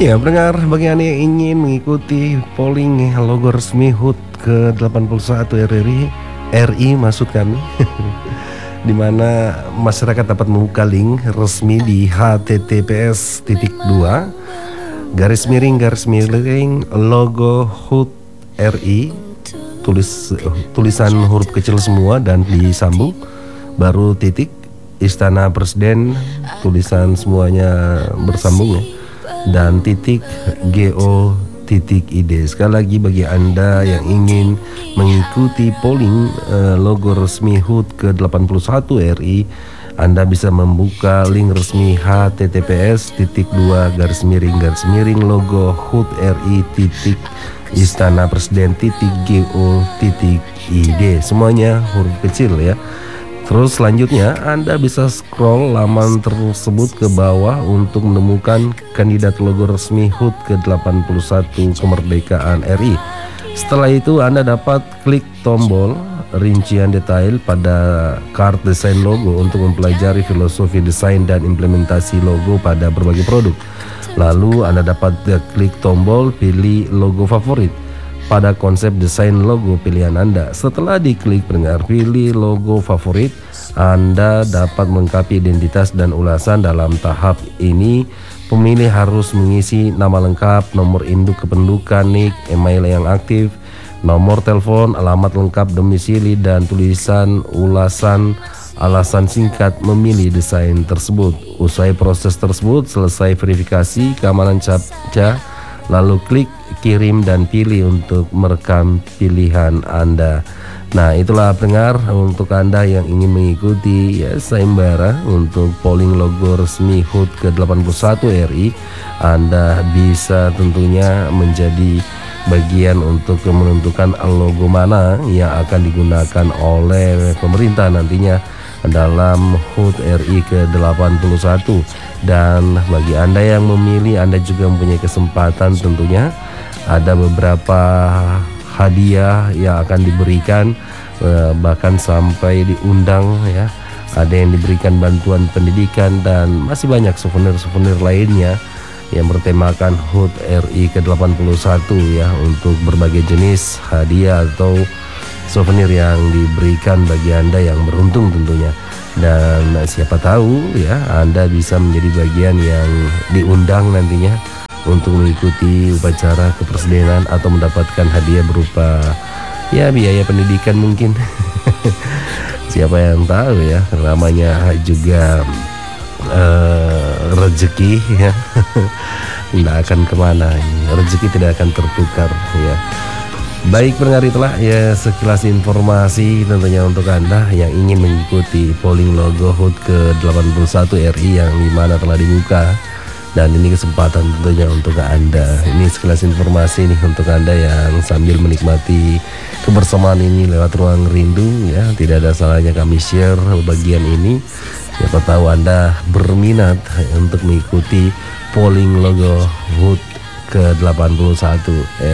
Ya, pendengar, bagi Anda yang ingin mengikuti polling logo resmi HUT ke-81 RI maksud kami, di mana masyarakat dapat membuka link resmi di https://2 logo HUT RI, tulisan huruf kecil semua dan disambung, baru titik Istana Presiden, tulisan semuanya bersambung ya, dan titik go.id. Sekali lagi, bagi Anda yang ingin mengikuti polling logo resmi HUT ke-81 RI, Anda bisa membuka link resmi https://2 logo HUT RI Istana Presiden go.id, semuanya huruf kecil ya. Terus selanjutnya Anda bisa scroll laman tersebut ke bawah untuk menemukan kandidat logo resmi HUT ke-81 kemerdekaan RI. Setelah itu Anda dapat klik tombol rincian detail pada card desain logo untuk mempelajari filosofi desain dan implementasi logo pada berbagai produk. Lalu Anda dapat klik tombol pilih logo favorit pada konsep desain logo pilihan Anda. Setelah diklik pendengar pilih logo favorit, Anda dapat melengkapi identitas dan ulasan. Dalam tahap ini, pemilih harus mengisi nama lengkap, nomor induk kependudukan, NIK, email yang aktif, nomor telepon, alamat lengkap domisili, dan tulisan ulasan alasan singkat memilih desain tersebut. Usai proses tersebut, selesai verifikasi keamanan CAPTCHA, lalu klik kirim dan pilih untuk merekam pilihan Anda. Nah, itulah pendengar, untuk Anda yang ingin mengikuti sayembara untuk polling logo resmi HUT ke-81 RI, Anda bisa tentunya menjadi bagian untuk menentukan logo mana yang akan digunakan oleh pemerintah nantinya dalam HUT RI ke-81. Dan bagi Anda yang memilih, Anda juga mempunyai kesempatan tentunya ada beberapa hadiah yang akan diberikan, bahkan sampai diundang ya. Ada yang diberikan bantuan pendidikan dan masih banyak souvenir-souvenir lainnya yang bertemakan HUT RI ke-81 ya, untuk berbagai jenis hadiah atau souvenir yang diberikan bagi Anda yang beruntung tentunya. Dan siapa tahu ya, Anda bisa menjadi bagian yang diundang nantinya untuk mengikuti upacara kepresidenan atau mendapatkan hadiah berupa ya biaya pendidikan mungkin. Siapa yang tahu ya, namanya juga rezeki ya. Tidak akan kemana, rezeki tidak akan tertukar ya. Baik pendengar, itulah ya sekilas informasi tentunya untuk Anda yang ingin mengikuti polling logo HUT ke-81 RI yang dimana telah dibuka. Dan ini kesempatan tentunya untuk Anda. Ini sekilas informasi nih untuk Anda yang sambil menikmati kebersamaan ini lewat Ruang Rindu ya. Tidak ada salahnya kami share bagian ini. Siapa tahu Anda berminat untuk mengikuti polling logo HUT ke-81